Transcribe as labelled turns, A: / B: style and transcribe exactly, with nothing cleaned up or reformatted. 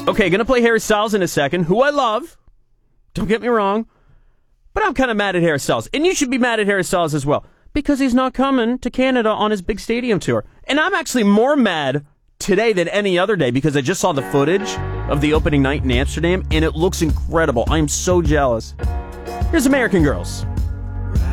A: Okay, gonna play Harry Styles in a second, who I love. Don't get me wrong. But I'm kind of mad at Harry Styles. And you should be mad at Harry Styles as well. Because he's not coming to Canada on his big stadium tour. And I'm actually more mad today than any other day because I just saw the footage of the opening night in Amsterdam, and it looks incredible. I'm so jealous. Here's American Girls.